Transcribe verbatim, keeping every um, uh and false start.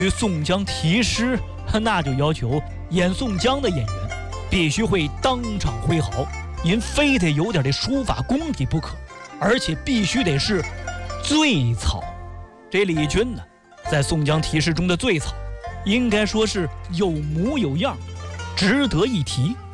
宋江题诗，那就要求演宋江的演员必须会当场挥毫，您非得有点这书法功底不可，而且必须得是醉草。这李军呢，在宋江题诗中的醉草，应该说是有模有样，值得一提。